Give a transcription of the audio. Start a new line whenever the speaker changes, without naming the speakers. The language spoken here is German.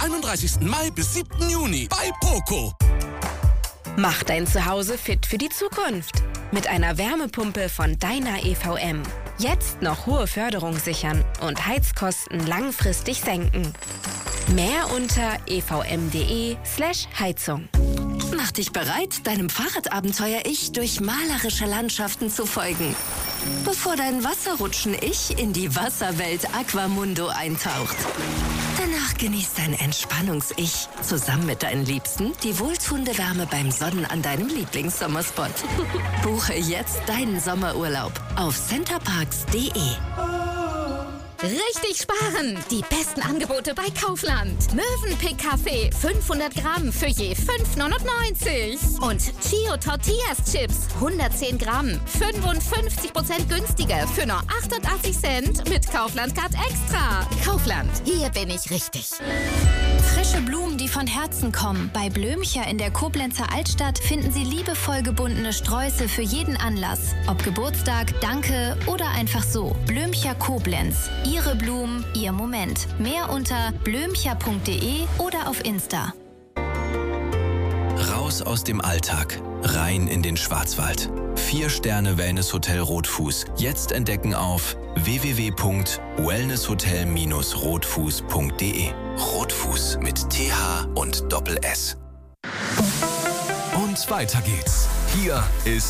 31. Mai bis 7. Juni bei Poco.
Mach dein Zuhause fit für die Zukunft. Mit einer Wärmepumpe von Dyna EVM. Jetzt noch hohe Förderung sichern und Heizkosten langfristig senken. Mehr unter evm.de/Heizung.
Mach dich bereit, deinem Fahrradabenteuer-Ich durch malerische Landschaften zu folgen. Bevor dein Wasserrutschen-Ich in die Wasserwelt Aquamundo eintaucht. Danach genießt dein Entspannungs-Ich zusammen mit deinen Liebsten die wohltuende Wärme beim Sonnen an deinem Lieblingssommerspot. Buche jetzt deinen Sommerurlaub auf centerparks.de.
Richtig sparen! Die besten Angebote bei Kaufland. Mövenpick Kaffee 500 Gramm für je 5,99. Und Chio Tortillas Chips 110 Gramm 55% günstiger für nur 88 Cent mit Kaufland Card Extra. Kaufland, hier bin ich richtig.
Frische Blumen, die von Herzen kommen. Bei Blömcher in der Koblenzer Altstadt finden Sie liebevoll gebundene Sträuße für jeden Anlass. Ob Geburtstag, Danke oder einfach so. Blömcher Koblenz. Ihre Blumen, Ihr Moment. Mehr unter blömcher.de oder auf Insta.
Raus aus dem Alltag. Rein in den Schwarzwald. 4-Sterne-Wellness-Hotel Rotfuß. Jetzt entdecken auf www.wellnesshotel-rotfuß.de. Rotfuß mit TH und Doppel-S.
Und weiter geht's. Hier ist